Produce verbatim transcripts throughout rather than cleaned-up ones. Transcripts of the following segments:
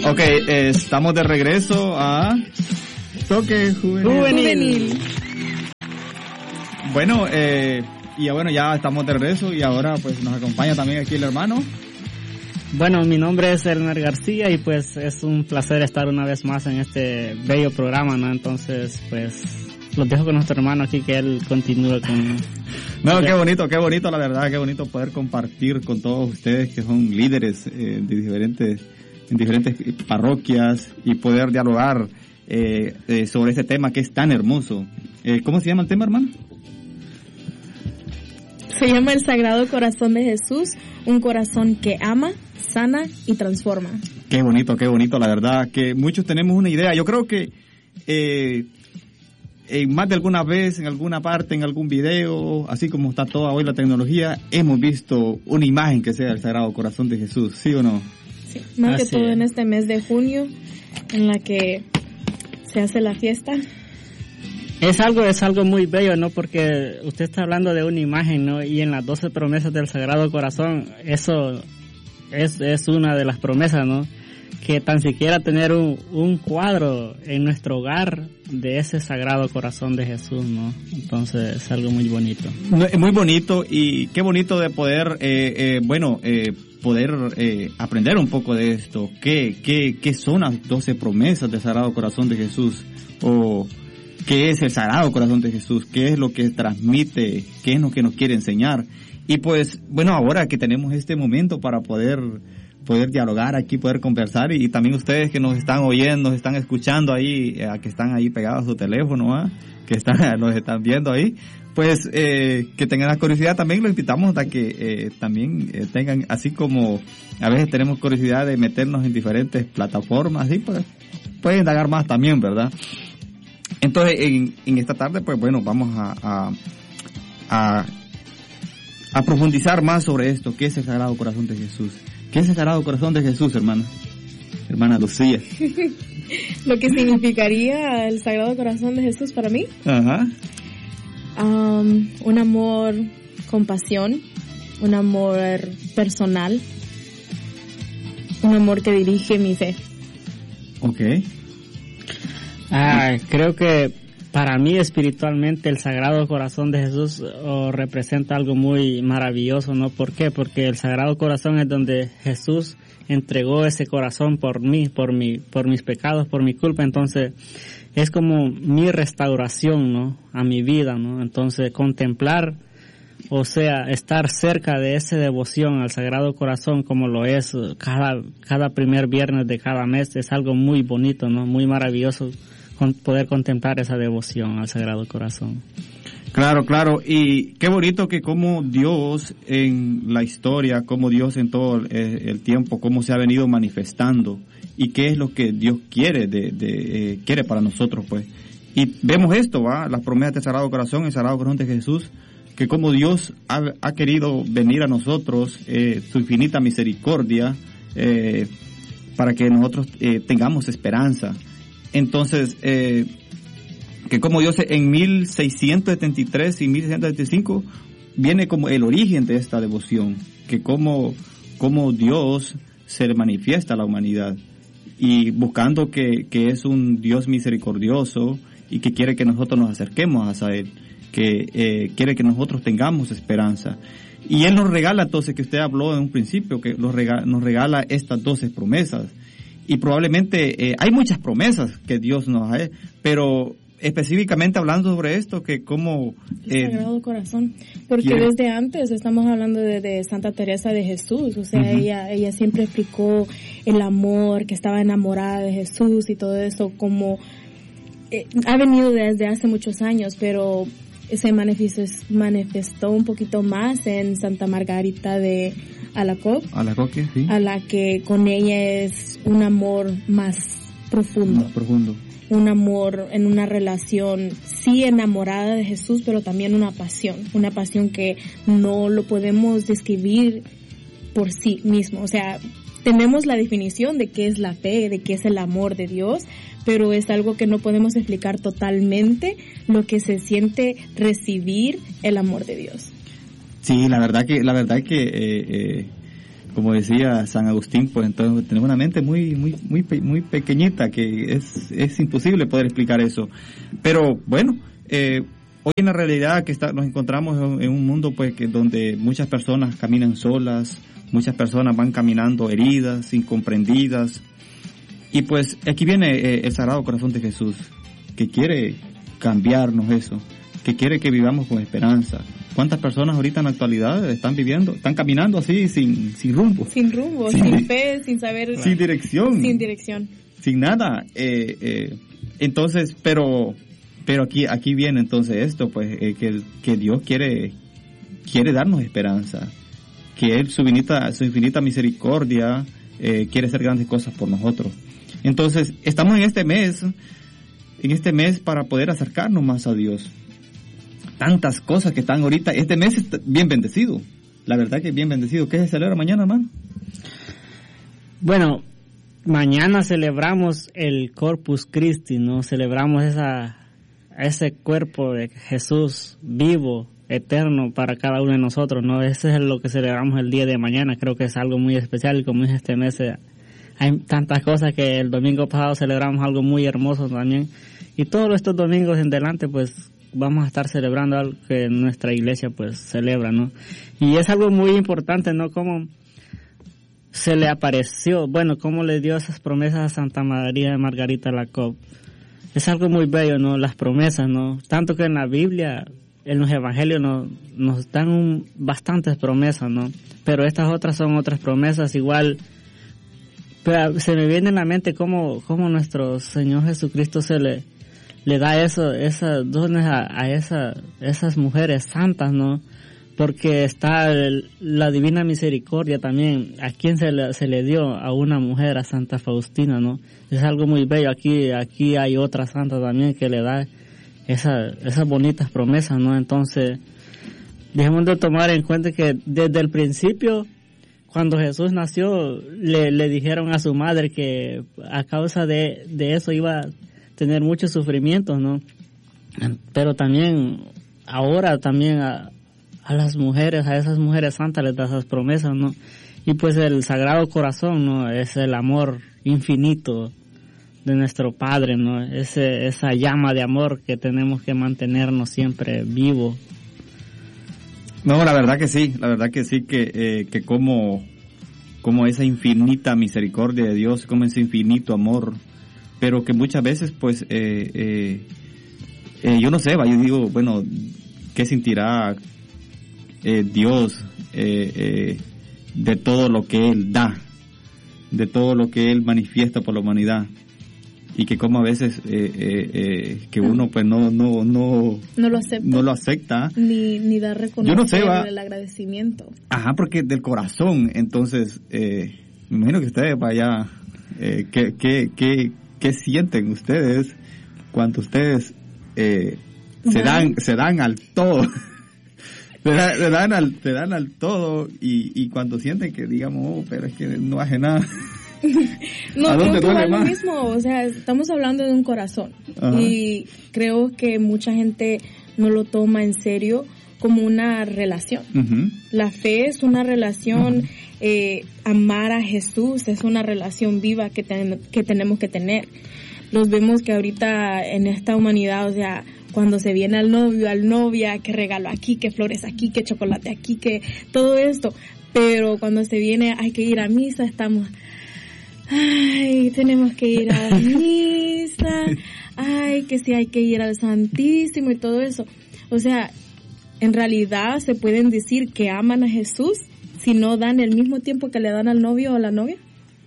Ok, eh, estamos de regreso a Toque Juvenil. Juvenil. Bueno, eh, y bueno, ya estamos de regreso y ahora pues nos acompaña también aquí el hermano. Bueno, mi nombre es Hernán García y pues es un placer estar una vez más en este bello programa, ¿no? Entonces, pues los dejo con nuestro hermano aquí que él continúe con... No, qué bonito, qué bonito, la verdad, qué bonito poder compartir con todos ustedes que son líderes eh, de diferentes, en diferentes parroquias y poder dialogar eh, eh, sobre este tema que es tan hermoso. Eh, ¿Cómo se llama el tema, hermano? Se llama El Sagrado Corazón de Jesús, un corazón que ama, sana y transforma. Qué bonito, qué bonito, la verdad, que muchos tenemos una idea. Yo creo que eh, en más de alguna vez, en alguna parte, en algún video, así como está toda hoy la tecnología, hemos visto una imagen que sea el Sagrado Corazón de Jesús, ¿sí o no? Sí, más Así que todo es. en este mes de junio, en la que se hace la fiesta. Es algo, es algo muy bello, ¿no? Porque usted está hablando de una imagen, ¿no? Y en las doce promesas del Sagrado Corazón, eso es, es una de las promesas, ¿no? Que tan siquiera tener un, un cuadro en nuestro hogar de ese Sagrado Corazón de Jesús, ¿no? Entonces es algo muy bonito. No, es muy bonito y qué bonito de poder, eh, eh, bueno, eh, poder eh, aprender un poco de esto. ¿Qué, qué, qué son las doce promesas del Sagrado Corazón de Jesús? O qué es el Sagrado Corazón de Jesús, qué es lo que transmite, qué es lo que nos quiere enseñar. Y pues, bueno, ahora que tenemos este momento para poder poder dialogar aquí, poder conversar, y, y también ustedes que nos están oyendo, nos están escuchando ahí, eh, que están ahí pegados a su teléfono, ¿eh? que están, nos están viendo ahí, pues eh, que tengan la curiosidad, también los invitamos a que eh, también eh, tengan, así como a veces tenemos curiosidad de meternos en diferentes plataformas, así pues pueden indagar más también, ¿verdad? Entonces, en, en esta tarde, pues bueno, vamos a, a, a, a profundizar más sobre esto. ¿Qué es el Sagrado Corazón de Jesús? ¿Qué es el Sagrado Corazón de Jesús, hermana? Hermana Lucía. Lo que significaría el Sagrado Corazón de Jesús para mí. Ajá. Um, un amor con pasión, un amor personal, un amor que dirige mi fe. Ok. Ah, creo que para mí espiritualmente el Sagrado Corazón de Jesús oh, representa algo muy maravilloso, ¿no? ¿Por qué? Porque el Sagrado Corazón es donde Jesús entregó ese corazón por mí, por mi, por mis pecados, por mi culpa. Entonces es como mi restauración, ¿no? A mi vida, ¿no? Entonces contemplar, o sea, estar cerca de esa devoción al Sagrado Corazón como lo es cada, cada primer viernes de cada mes es algo muy bonito, ¿no? Muy maravilloso con poder contemplar esa devoción al Sagrado Corazón. Claro, claro, y qué bonito que como Dios en la historia, como Dios en todo el, el tiempo, cómo se ha venido manifestando y qué es lo que Dios quiere de, de eh, quiere para nosotros, pues. Y vemos esto, ¿va? Las promesas del Sagrado Corazón, el Sagrado Corazón de Jesús, que como Dios ha, ha querido venir a nosotros, eh, su infinita misericordia, eh, para que nosotros eh, tengamos esperanza. Entonces, eh, que como Dios en mil seiscientos setenta y tres y mil seiscientos setenta y cinco viene como el origen de esta devoción, que como, como Dios se le manifiesta a la humanidad y buscando que, que es un Dios misericordioso y que quiere que nosotros nos acerquemos hacia Él, que eh, quiere que nosotros tengamos esperanza. Y Él nos regala, entonces, que usted habló en un principio, que nos regala, nos regala estas doce promesas. Y probablemente eh, hay muchas promesas que Dios nos ha hecho, pero específicamente hablando sobre esto, que como... El Sagrado Corazón, porque quiere... desde antes estamos hablando de, de Santa Teresa de Jesús, o sea, uh-huh. ella ella siempre explicó el amor, que estaba enamorada de Jesús y todo eso, como eh, ha venido desde hace muchos años, pero se manifestó, manifestó un poquito más en Santa Margarita de Alacoque, Alacoque, sí. A la que con ella es un amor más profundo. Más profundo. Un amor en una relación, sí enamorada de Jesús, pero también una pasión, una pasión que no lo podemos describir por sí mismo. O sea, tenemos la definición de qué es la fe, de qué es el amor de Dios, pero es algo que no podemos explicar totalmente lo que se siente recibir el amor de Dios. Sí, la verdad que la verdad que eh, eh, como decía San Agustín, pues entonces tenemos una mente muy muy muy muy pequeñita que es es imposible poder explicar eso. Pero bueno, eh, hoy en la realidad que está, nos encontramos en, en un mundo pues que donde muchas personas caminan solas, muchas personas van caminando heridas, incomprendidas, y pues aquí viene eh, el Sagrado Corazón de Jesús, que quiere cambiarnos eso, que quiere que vivamos con esperanza. ¿Cuántas personas ahorita en la actualidad están viviendo, están caminando así sin sin rumbo? Sin rumbo, sin, sin fe, sin saber... Sin dirección. Sin dirección. Sin nada. Eh, eh, entonces, pero pero aquí aquí viene entonces esto, pues, eh, que, que Dios quiere quiere darnos esperanza, que Él, su infinita, su infinita misericordia, eh, quiere hacer grandes cosas por nosotros. Entonces, estamos en este mes, en este mes para poder acercarnos más a Dios. Tantas cosas que están ahorita. Este mes está bien bendecido. La verdad que es bien bendecido. ¿Qué se celebra mañana, hermano? Bueno, mañana celebramos el Corpus Christi, ¿no? Celebramos esa ese cuerpo de Jesús vivo, eterno para cada uno de nosotros, ¿no? Ese es lo que celebramos el día de mañana. Creo que es algo muy especial, y como es este mes, hay tantas cosas que el domingo pasado celebramos algo muy hermoso también. Y todos estos domingos en adelante, pues, vamos a estar celebrando algo que nuestra iglesia pues celebra, ¿no? Y es algo muy importante, ¿no? Cómo se le apareció, bueno, cómo le dio esas promesas a Santa María de Margarita Alacoque. Es algo muy bello, ¿no? Las promesas, ¿no? Tanto que en la Biblia, en los evangelios nos, nos dan un, bastantes promesas, ¿no? Pero estas otras son otras promesas igual. Pero se me viene en la mente cómo, cómo nuestro Señor Jesucristo se le le da eso, esas dones a, a esa, esas mujeres santas, ¿no? Porque está el, la Divina Misericordia también. ¿A quién se le, se le dio? A una mujer, a Santa Faustina, ¿no? Es algo muy bello. Aquí, aquí hay otra santa también que le da esa, esas bonitas promesas, ¿no? Entonces, dejemos de tomar en cuenta que desde el principio, cuando Jesús nació, le, le dijeron a su madre que a causa de, de eso iba a tener muchos sufrimientos, ¿no? Pero también, ahora también a, a las mujeres, a esas mujeres santas les da esas promesas, ¿no? Y pues el Sagrado Corazón, ¿no? Es el amor infinito de nuestro Padre, ¿no? Ese, esa llama de amor que tenemos que mantenernos siempre vivo. No, la verdad que sí, la verdad que sí, que, eh, que como, como esa infinita misericordia de Dios, como ese infinito amor, pero que muchas veces pues eh, eh, eh, yo no sé, va, yo digo, bueno, ¿qué sentirá eh, Dios eh, eh, de todo lo que Él da, de todo lo que Él manifiesta por la humanidad? Y que como a veces eh, eh, eh, que uno pues no no no no lo acepta, no lo acepta ni ni da reconocer yo no sé, va, el agradecimiento. Ajá, porque del corazón. Entonces eh, me imagino que ustedes vaya eh, que que que ¿qué sienten ustedes cuando ustedes eh, se dan se dan al todo? se, dan, se, dan al, se dan al todo y, y cuando sienten que digamos, oh, pero es que no hace nada. No, ¿a dónde duele más? Lo mismo, o sea, estamos hablando de un corazón. Ajá. Y creo que mucha gente no lo toma en serio como una relación. Uh-huh. La fe es una relación, uh-huh. eh, amar a Jesús es una relación viva que, ten, que tenemos que tener. Los vemos que ahorita en esta humanidad, o sea, cuando se viene al novio, al novia, que regalo aquí, que flores aquí, que chocolate aquí, que todo esto. Pero cuando se viene, hay que ir a misa, estamos, ay, tenemos que ir a misa, ay, que sí hay que ir al Santísimo y todo eso. O sea, en realidad se pueden decir que aman a Jesús si no dan el mismo tiempo que le dan al novio o a la novia.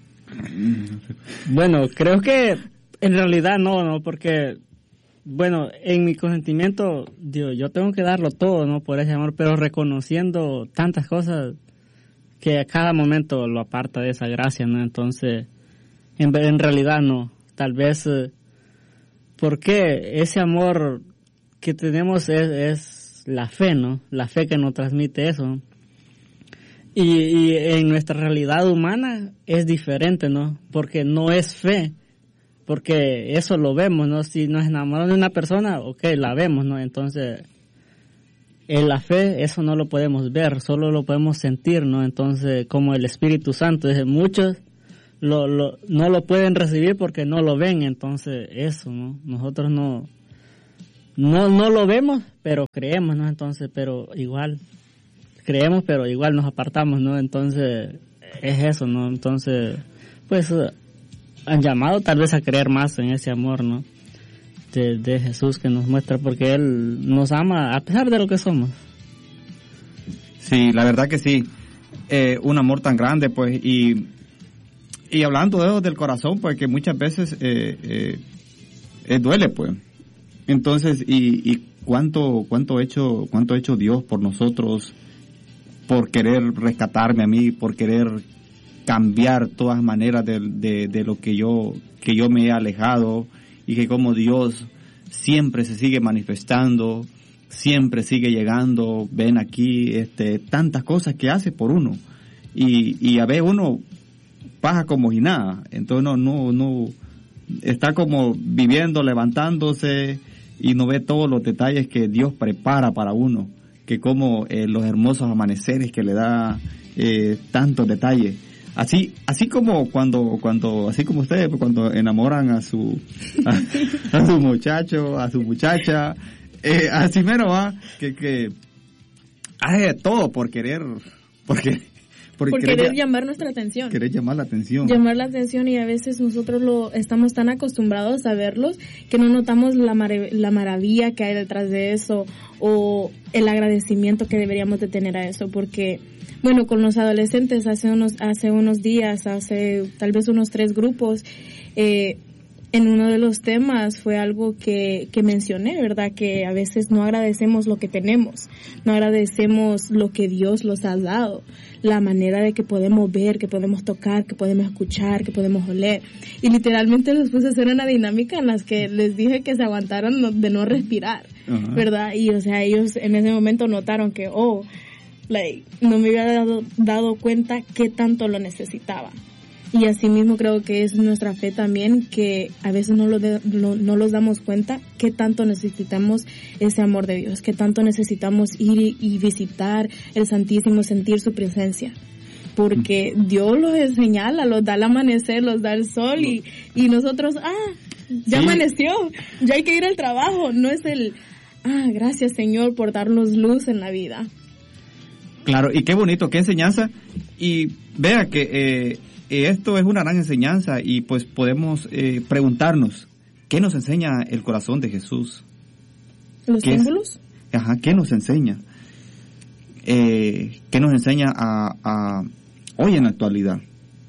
Bueno, creo que en realidad no, no, porque, bueno, en mi consentimiento, Dios, yo tengo que darlo todo, ¿no? Por ese amor, pero reconociendo tantas cosas que a cada momento lo aparta de esa gracia, ¿no? Entonces, en, en realidad no. Tal vez, eh, porque ese amor que tenemos es, es la fe, ¿no? La fe que nos transmite eso. Y, y en nuestra realidad humana es diferente, ¿no? Porque no es fe. Porque eso lo vemos, ¿no? Si nos enamoramos de una persona, ok, la vemos, ¿no? Entonces, en la fe eso no lo podemos ver, solo lo podemos sentir, ¿no? Entonces, como el Espíritu Santo, es muchos lo, lo, no lo pueden recibir porque no lo ven, entonces eso, ¿no? Nosotros no, no, no lo vemos, pero creemos, ¿no? Entonces, pero igual, creemos, pero igual nos apartamos, ¿no? Entonces, es eso, ¿no? Entonces, pues, han llamado tal vez a creer más en ese amor, ¿no? De, de Jesús que nos muestra, porque Él nos ama a pesar de lo que somos. Sí, la verdad que sí, eh, un amor tan grande, pues, y y hablando de eso del corazón, pues, que muchas veces eh, eh, eh, duele, pues. Entonces, y, y cuánto cuánto ha hecho cuánto ha hecho Dios por nosotros, por querer rescatarme a mí, por querer cambiar todas maneras de, de, de lo que yo que yo me he alejado, y que como Dios siempre se sigue manifestando, siempre sigue llegando, ven aquí, este, tantas cosas que hace por uno, y, y a veces uno pasa como si nada, entonces no, no, no, está como viviendo, levantándose, y no ve todos los detalles que Dios prepara para uno, que como eh, los hermosos amaneceres que le da, eh, tantos detalles. Así, así como cuando, cuando, así como ustedes, cuando enamoran a su, a, a su muchacho, a su muchacha, eh, así mero va, que, que hace todo por querer, porque, por, por querer, querer llamar nuestra atención. Querer llamar la atención. Llamar la atención, y a veces nosotros lo estamos tan acostumbrados a verlos que no notamos la, mar- la maravilla que hay detrás de eso, o el agradecimiento que deberíamos de tener a eso, porque bueno, con los adolescentes hace unos hace unos días, hace tal vez unos tres grupos, eh, en uno de los temas fue algo que, que mencioné, ¿verdad? Que a veces no agradecemos lo que tenemos, no agradecemos lo que Dios nos ha dado, la manera de que podemos ver, que podemos tocar, que podemos escuchar, que podemos oler. Y literalmente les puse a hacer una dinámica en las que les dije que se aguantaran de no respirar, uh-huh. ¿verdad? Y o sea, ellos en ese momento notaron que, oh, like, no me había dado, dado cuenta qué tanto lo necesitaba. Y así mismo creo que es nuestra fe también, que a veces no lo de, no, no los damos cuenta qué tanto necesitamos ese amor de Dios, qué tanto necesitamos ir y, y visitar el Santísimo, sentir su presencia. Porque Dios los señala, los da el amanecer, los da el sol, y, y nosotros, ah, ya sí. amaneció, ya hay que ir al trabajo. No es el, ah, gracias Señor por darnos luz en la vida. Claro, y qué bonito, qué enseñanza. Y vea que eh, esto es una gran enseñanza, y pues podemos eh, preguntarnos, ¿qué nos enseña el corazón de Jesús? ¿Los símbolos? Es, ajá, ¿qué nos enseña? Eh, ¿Qué nos enseña a, a hoy en la actualidad?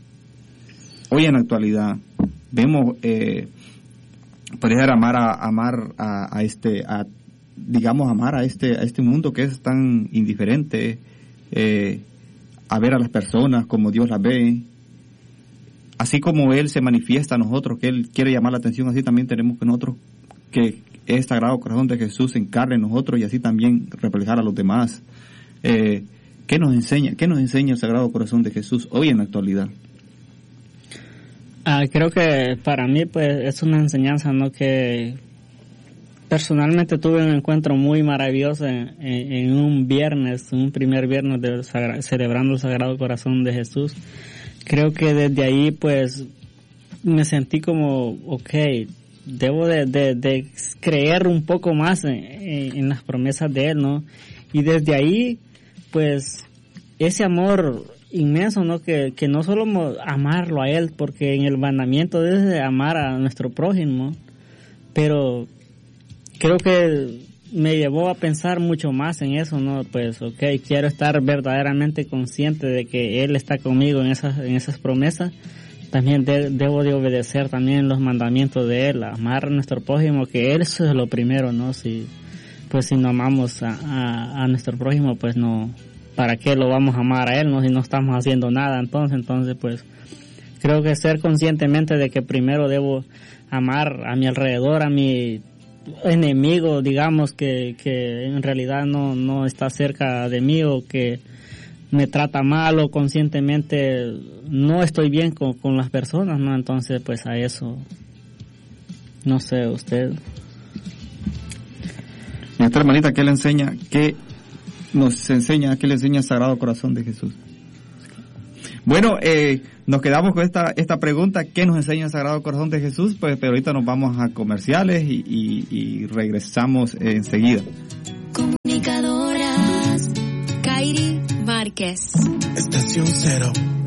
Hoy en la actualidad vemos, eh, poder amar a amar a, a este, a, digamos amar a este, a este mundo que es tan indiferente. Eh, a ver a las personas como Dios las ve, así como Él se manifiesta a nosotros, que Él quiere llamar la atención, así también tenemos que nosotros, que es Sagrado Corazón de Jesús se encarne en nosotros, y así también reflejar a los demás. Eh, ¿qué nos enseña? ¿Qué nos enseña el Sagrado Corazón de Jesús hoy en la actualidad? Ah, creo que para mí pues es una enseñanza, ¿no? Que personalmente tuve un encuentro muy maravilloso en, en, en un viernes, un primer viernes de sagra, celebrando el Sagrado Corazón de Jesús. Creo que desde ahí pues me sentí como, okay, debo de, de, de creer un poco más en, en, en las promesas de Él, ¿no? Y desde ahí pues ese amor inmenso, ¿no? Que, que no solo amarlo a Él, porque en el mandamiento debe amar a nuestro prójimo, pero creo que me llevó a pensar mucho más en eso, ¿no? Pues, okay, quiero estar verdaderamente consciente de que Él está conmigo en esas, en esas promesas. También de, debo de obedecer también los mandamientos de Él, amar a nuestro prójimo, que eso es lo primero, ¿no? Si, pues si no amamos a, a, a nuestro prójimo, pues no, ¿para qué lo vamos a amar a Él, no? Si no estamos haciendo nada, entonces, entonces, pues, creo que ser conscientemente de que primero debo amar a mi alrededor, a mi enemigo, digamos, que, que en realidad no, no está cerca de mí, o que me trata mal, o conscientemente no estoy bien con, con las personas, ¿no? Entonces, pues a eso, no sé, usted. Nuestra hermanita, ¿qué le enseña? ¿Qué, nos enseña, qué le enseña el Sagrado Corazón de Jesús? Bueno, eh, nos quedamos con esta esta pregunta, ¿qué nos enseña el Sagrado Corazón de Jesús? Pues, pero ahorita nos vamos a comerciales y, y, y regresamos eh, enseguida. Comunicadoras, Kairi Márquez. Estación Cero.